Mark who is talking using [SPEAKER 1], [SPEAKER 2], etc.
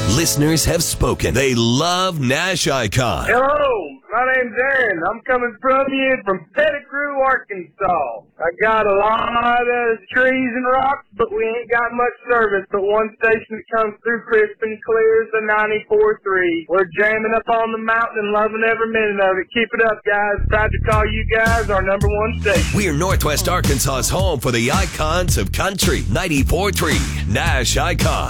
[SPEAKER 1] Listeners have spoken. They love Nash Icon.
[SPEAKER 2] Hello, my name's Aaron. I'm coming from you from Pettigrew, Arkansas. I got a lot of trees and rocks, but we ain't got much service. But one station that comes through crisp and clear is the 94.3. We're jamming up on the mountain and loving every minute of it. Keep it up, guys. Proud to call you guys our number one station.
[SPEAKER 1] We're Northwest Arkansas's home for the icons of country. 94.3 Nash Icon.